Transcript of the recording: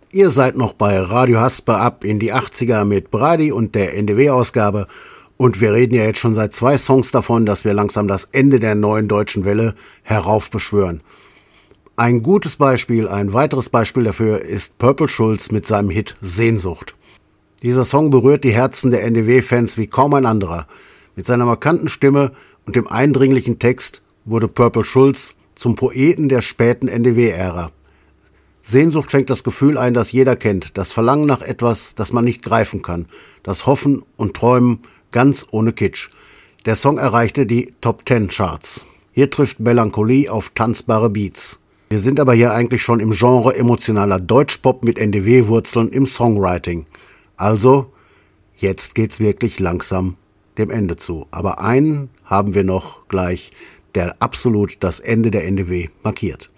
Ihr seid noch bei Radio Haspe ab in die 80er mit Brady und der NDW-Ausgabe. Und wir reden ja jetzt schon seit 2 Songs davon, dass wir langsam das Ende der neuen deutschen Welle heraufbeschwören. Ein gutes Beispiel, ein weiteres Beispiel dafür ist Purple Schulz mit seinem Hit Sehnsucht. Dieser Song berührt die Herzen der NDW-Fans wie kaum ein anderer. Mit seiner markanten Stimme und dem eindringlichen Text wurde Purple Schulz zum Poeten der späten NDW-Ära. Sehnsucht fängt das Gefühl ein, das jeder kennt, das Verlangen nach etwas, das man nicht greifen kann, das Hoffen und Träumen ganz ohne Kitsch. Der Song erreichte die Top-10-Charts. Hier trifft Melancholie auf tanzbare Beats. Wir sind aber hier eigentlich schon im Genre emotionaler Deutschpop mit NDW-Wurzeln im Songwriting. Also, jetzt geht's wirklich langsam dem Ende zu. Aber einen haben wir noch gleich, der absolut das Ende der NDW markiert.